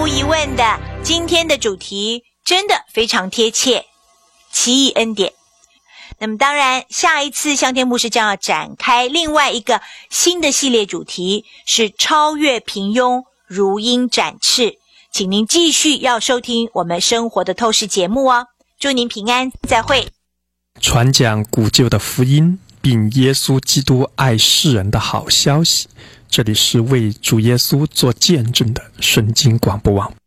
无疑问的，今天的主题真的非常贴切，奇异恩典。那么当然，下一次向天牧师将要展开另外一个新的系列主题，是超越平庸，如鹰展翅。请您继续要收听我们生活的透视节目哦。祝您平安，再会。 传讲古旧的福音，并耶稣基督爱世人的好消息。这里是为主耶稣做见证的圣经广播网。